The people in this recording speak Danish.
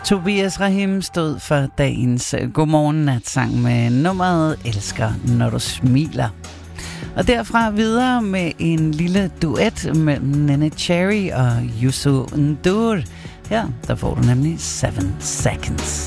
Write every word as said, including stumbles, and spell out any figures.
Tobias Rahim stod for dagens Godmorgen Natsang med nummeret Elsker, når du smiler. Og derfra videre med en lille duet mellem Nene Cherry og Youssou N'Dour. Her, der får du nemlig seven seconds.